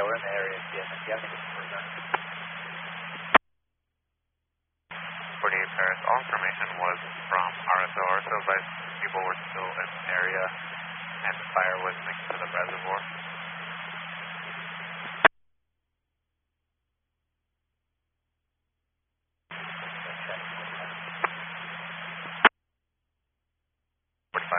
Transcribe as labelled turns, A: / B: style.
A: we're in the area. Yeah, if you have any further.
B: 48 Paris, all information was from RSO. RSO advised people were still in the area and the fire was linked to the reservoir.